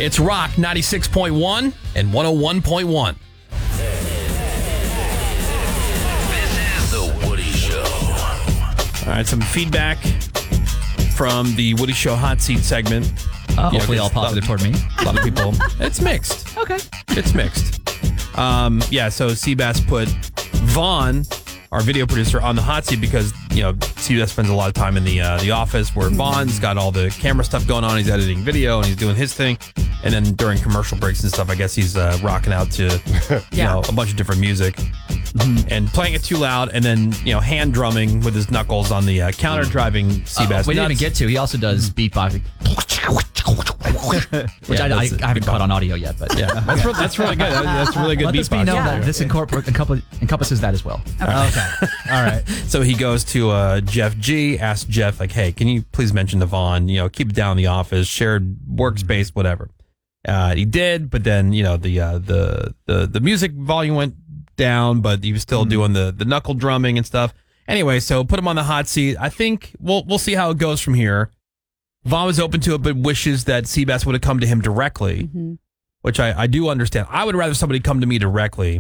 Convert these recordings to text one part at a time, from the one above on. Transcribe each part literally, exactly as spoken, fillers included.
It's Rock ninety-six point one and one oh one point one. This is The Woody Show. All right, some feedback from the Woody Show Hot Seat segment. Uh, Yeah, hopefully all a lot positive of- toward me. A lot of people. It's mixed. Okay. It's mixed. Um, yeah, so Seabass put Vaughn, our video producer, on the hot seat because, you know, Seabass spends a lot of time in the uh, the office where Vaughn's got all the camera stuff going on. He's editing video and he's doing his thing. And then during commercial breaks and stuff, I guess he's uh, rocking out to, you Yeah. know, a bunch of different music and playing it too loud and then, you know, hand drumming with his knuckles on the uh, counter, driving Seabass Uh, we didn't even nuts. get to. He also does beatboxing, which Yeah, I, I, that's a I haven't good caught on audio yet. But Yeah, that's, re- that's really good. That- That's really good let this be beatbox. known Yeah. that this incorpor- encompass- encompasses that as well. Okay. All right. So he goes to uh, Jeff G, asks Jeff, like, hey, can you please mention the Vaughn, you know, keep it down in the office, shared workspace, whatever. Uh, he did, but then, you know, the uh, the the the music volume went down, but he was still doing the the knuckle drumming and stuff. Anyway, so put him on the hot seat. I think we'll we'll see how it goes from here. Vaughn was open to it, but wishes that Seabass would have come to him directly, Mm-hmm. which I, I do understand. I would rather somebody come to me directly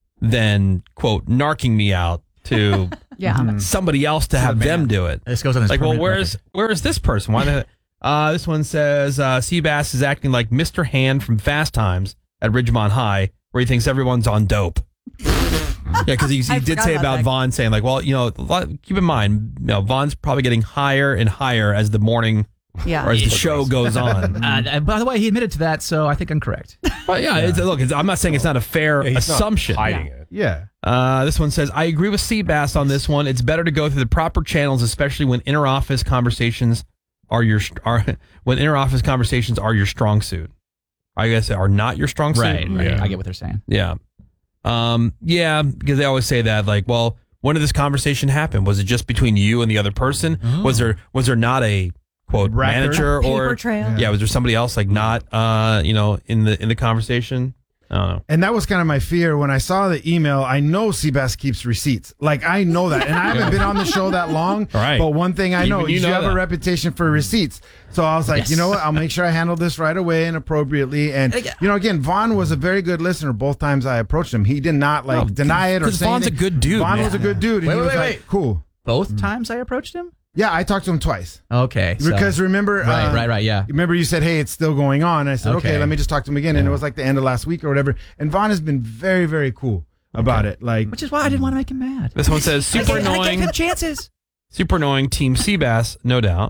than, quote, narking me out to Yeah. somebody else to have them do it. This goes on his Like, well, permanent where's record. where is this person? Why the? Uh, this one says uh, Seabass is acting like Mister Hand from Fast Times at Ridgemont High, where he thinks everyone's on dope. Yeah, because he, he I did forgot say about about that. Vaughn saying like, well, you know, a lot- keep in mind, you know, Vaughn's probably getting higher and higher as the morning Yeah. or as the show goes on. Uh, and by the way, he admitted to that, so I think I'm correct. But yeah, It's, look, it's, I'm not saying it's not a fair Yeah, he's not assumption. hiding Yeah. it. Yeah. Uh, this one says, I agree with Seabass on this one. It's better to go through the proper channels, especially when inter-office conversations are your are when inter-office conversations are your strong suit. I guess are not your strong suit. Right, right. Yeah. I get what they're saying. Yeah. Um, yeah, because they always say that, like, well, when did this conversation happen? Was it just between you and the other person? Was there was there not a quote Record? manager Paper or trail. yeah, was there somebody else like not uh, you know, in the in the conversation? I don't know. And that was kind of my fear when I saw the email. I know Seabass keeps receipts. Like, I know that. And I haven't been on the show that long. All right. But one thing I know Even you is you know have that. a reputation for receipts. So I was like, Yes. you know what? I'll make sure I handle this right away and appropriately. And, you know, again, Vaughn was a very good listener both times I approached him. He did not, like, No, deny it or 'cause say Vaughn's a anything. good dude, Vaughn man. was a good dude. And Wait, he wait, was wait, like, wait. cool. Both times I approached him? Yeah, I talked to him twice. Okay. so- Because remember, Right, uh, right, right, yeah. Remember, you said, "Hey, it's still going on." I said, "Okay, Okay. let me just talk to him again." And it was like the end of last week or whatever. And Vaughn has been very, very cool about it. Like, Which is why I didn't want to make him mad. This one says super I gave- I gave annoying. him chances. Super annoying. Team Seabass, no doubt.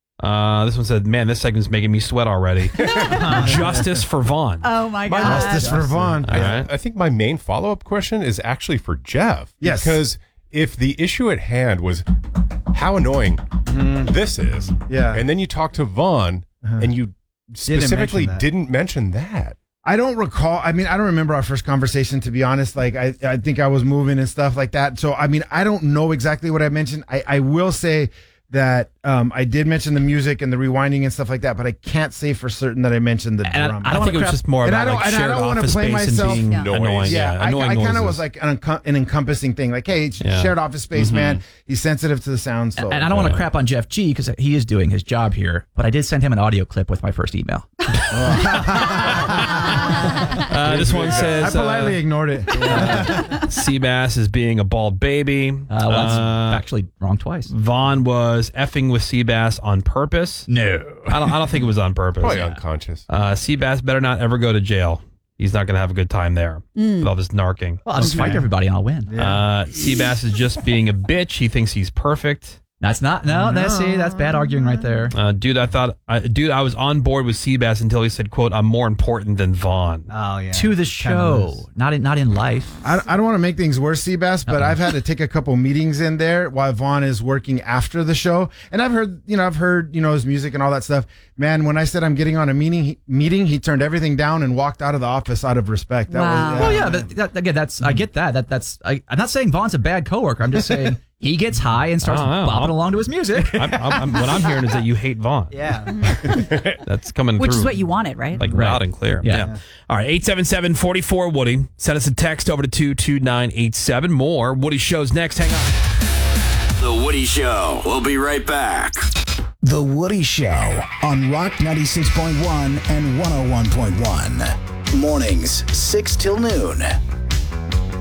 Uh, this one said, man, this segment's making me sweat already. Justice for Vaughn. Oh my god. justice for Vaughn. All I, right. I think my main follow up question is actually for Jeff. Yes. Because if the issue at hand was how annoying this is, Yeah. and then you talk to Vaughn and you specifically mention that. didn't mention that. I don't recall. I mean, I don't remember our first conversation, to be honest. Like, I, I think I was moving and stuff like that. So, I mean, I don't know exactly what I mentioned. I, I will say that um, I did mention the music and the rewinding and stuff like that, but I can't say for certain that I mentioned the And I- drum. I I don't think it was crap- just more and I about don't- like and I shared don't wanna office play space myself- and being Yeah. annoying. Yeah, Yeah, I, annoying I kind of noises. was like an, encom- an encompassing thing. Like, hey, it's Yeah. shared office space, man. He's sensitive to the sound. So, And I don't want to crap on Jeff G because he is doing his job here, but I did send him an audio clip with my first email. Uh, this one I says politely uh, ignored it. Seabass is being a bald baby. Uh, well, that's Uh, actually wrong twice. Vaughn was effing with Seabass on purpose. No. I don't. I don't think it was on purpose. Probably unconscious. Uh, Seabass better not ever go to jail. He's not going to have a good time there with all this narking. Well, I'll just fight everybody and I'll win. Uh, Seabass is just being a bitch. He thinks he's perfect. That's not, no, that's, see, that's bad arguing right there. Uh, dude, I thought, I, dude, I was on board with Seabass until he said, "quote I'm more important than Vaughn." Oh, yeah. To the Kinda show, is. not in, not in life. I, I don't want to make things worse, Seabass, but I've had to take a couple meetings in there while Vaughn is working after the show, and I've heard, you know, I've heard, you know, his music and all that stuff. Man, when I said I'm getting on a meeting, he, meeting, he turned everything down and walked out of the office out of respect. That Wow. was, Well, yeah, that, that, again, that's, I get that. That that's, I, I'm not saying Vaughn's a bad coworker. I'm just saying he gets high and starts I don't know. bopping along to his music. I'm, I'm, I'm, what I'm hearing is that you hate Vaughn. Yeah. That's coming Which through. is what you wanted, right? Like Right. loud and clear. Yeah. All right. eight seven seven, four four, Woody. Send us a text over to two two nine eight seven. More Woody shows next. Hang on. The Woody Show. We'll be right back. The Woody Show on Rock ninety-six point one and one oh one point one. Mornings, six till noon.